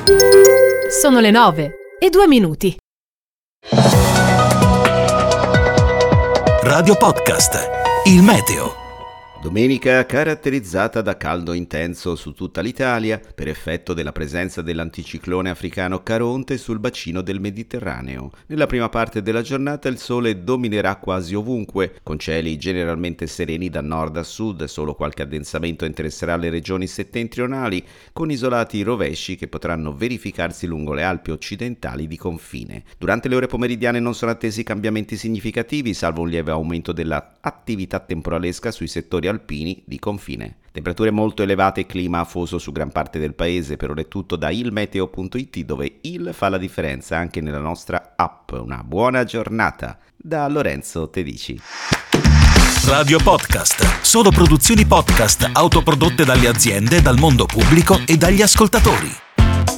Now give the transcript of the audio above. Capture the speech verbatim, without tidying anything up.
Sono le nove e due minuti. Radio Podcast, il meteo. Domenica caratterizzata da caldo intenso su tutta l'Italia per effetto della presenza dell'anticiclone africano Caronte sul bacino del Mediterraneo. Nella prima parte della giornata il sole dominerà quasi ovunque, con cieli generalmente sereni da nord a sud, solo qualche addensamento interesserà le regioni settentrionali, con isolati rovesci che potranno verificarsi lungo le Alpi occidentali di confine. Durante le ore pomeridiane non sono attesi cambiamenti significativi, salvo un lieve aumento della attività temporalesca sui settori alpini di confine. Temperature molto elevate e clima afoso su gran parte del paese. Per ora è tutto da il meteo punto it, dove il fa la differenza anche nella nostra app. Una buona giornata da Lorenzo Tedici. Radio Podcast, solo produzioni podcast autoprodotte dalle aziende, dal mondo pubblico e dagli ascoltatori.